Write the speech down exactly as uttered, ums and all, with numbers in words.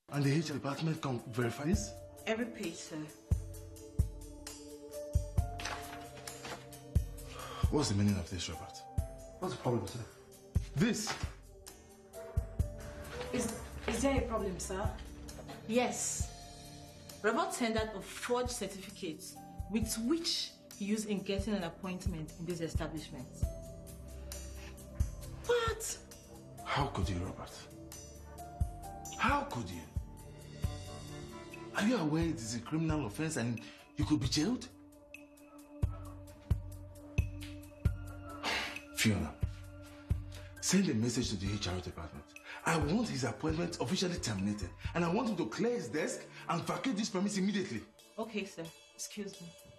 And the H R department can verify this? Every page, sir. What's the meaning of this, Robert? What's the problem, sir? This! Is, is there a problem, sir? Yes. Robert tendered a forged certificate with which he used in getting an appointment in this establishment. What? How could you, Robert? How could you? Are you aware it is a criminal offense and you could be jailed? Fiona, send a message to the H R department. I want his appointment officially terminated and I want him to clear his desk and vacate this premise immediately. Okay, sir. Excuse me.